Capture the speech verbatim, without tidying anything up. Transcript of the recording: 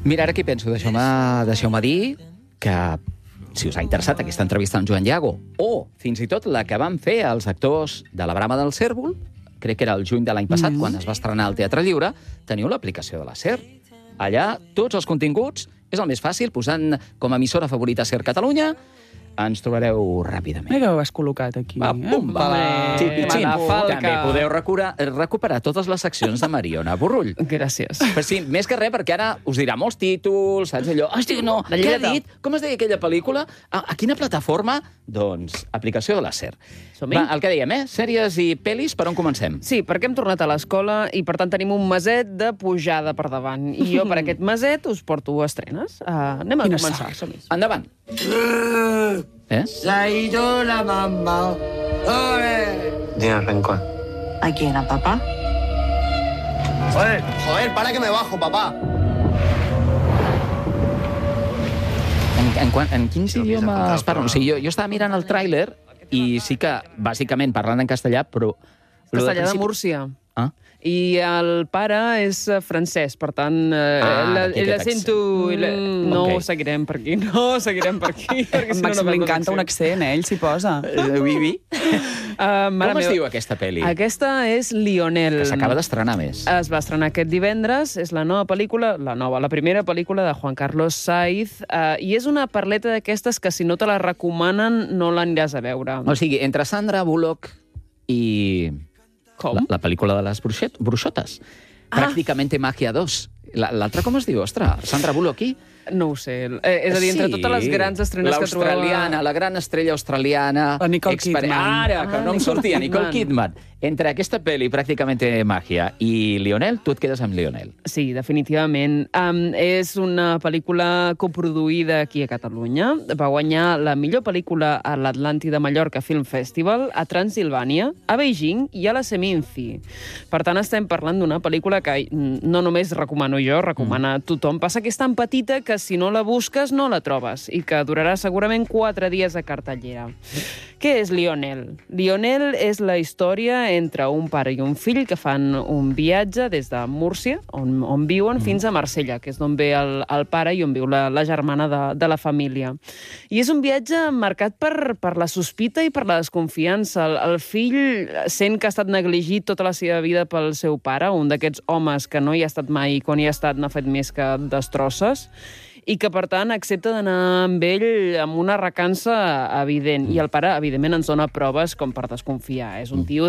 Mira, ara què penso? Deixeu-me deixeu dir que, si us ha interessat aquesta entrevista amb Joan Llago, o fins i tot la que van fer els actors de La Brama del Cérvol, crec que era el juny de l'any passat, mm. quan es va estrenar al Teatre Lliure, teniu l'aplicació de la SER. Allà, tots els continguts, és el més fàcil, posant com a emissora favorita SER Catalunya, ens trobareu ràpidament. Mira que ho has col·locat aquí. Va, pum, va, va. Xipi-xim. També podeu recuperar, recuperar totes les seccions de Mariona Borrull. Gràcies. Però sí, més que res, perquè ara us dirà molts títols, saps allò? Hosti, no, què ha dit? Com es deia aquella pel·lícula? A, a quina plataforma? Doncs, aplicació de la SER. Va, el que dèiem, eh? Sèries i pel·lis, per on comencem? Sí, perquè hem tornat a l'escola i, per tant, tenim un meset de pujada per davant. I jo, per aquest meset, us porto estrenes. Uh, anem a començar. Endavant. ¿Eh? Se ha ido la mamá. Tiene rencor. ¿A quién? ¿A papá? Joder, joder, para que me bajo, papá. En, en, en quins idiomes parlen? O sigui, jo, jo estava mirant el tràiler i sí que, bàsicament, parlant en castellà, però... Castellà de Múrcia. Ah? I el pare és francès, per tant, Ah, l'accento... Mm, No ok. ho seguirem per aquí, no ho seguirem per aquí. En Màxim li encanta un accent, eh? Ell s'hi posa. Eh, oui, oui. Uh, Com es diu aquesta pel·li? Aquesta és Lionel. Que s'acaba d'estrenar més. Es va estrenar aquest divendres, és la nova pel·lícula, la nova, la primera pel·lícula de Juan Carlos Saiz, uh, i és una parleta d'aquestes que si no te la recomanen no l'aniràs a veure. O sigui, entre Sandra Bullock i... Com? La, la pel·lícula de les bruixet, bruixotes. Ah. Pràcticamente Magia dos. L'altra com es diu? Ostres, Sandra Bullock i... No ho sé. Eh, és a dir, entre Sí. totes les grans estrenes que trobava... L'australiana, la gran estrella australiana... La Nicole exper- Kidman. Ara, que Ah, no em Nicole sortia, Kidman. Nicole Kidman. Entre aquesta pel·li, Pràcticamente Magia, i Lionel, tu et quedes amb Lionel. Sí, definitivament. Um, és una pel·lícula coproduïda aquí a Catalunya. Va guanyar la millor pel·lícula a l'Atlàntida Mallorca Film Festival, a Transilvània, a Beijing i a la Seminci. Per tant, estem parlant d'una pel·lícula que no només recomano jo, recomana mm. tothom. Passa que és tan petita que si no la busques no la trobes i que durarà segurament quatre dies a cartellera. Què és Lionel? Lionel és la història entre un pare i un fill que fan un viatge des de Múrcia, on, on viuen, mm. fins a Marsella, que és d'on ve el, el pare i on viu la, la germana de, de la família. I és un viatge marcat per, per la sospita i per la desconfiança. El, el fill sent que ha estat negligit tota la seva vida pel seu pare, un d'aquests homes que no hi ha estat mai i quan hi ha estat n'ha fet més que destrosses, i que, per tant, accepta d'anar amb ell amb una recança evident. I el pare, evidentment, ens dona proves com per desconfiar. És un tio